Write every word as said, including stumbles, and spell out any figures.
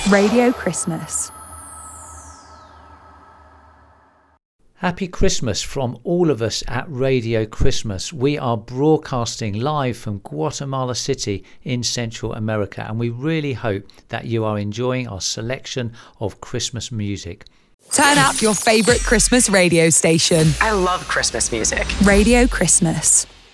Radio Christmas. Happy Christmas from all of us at Radio Christmas. We are broadcasting live from Guatemala City in Central America, and we really hope that you are enjoying our selection of Christmas music. Turn up your favourite Christmas radio station. I love Christmas music. Radio Christmas.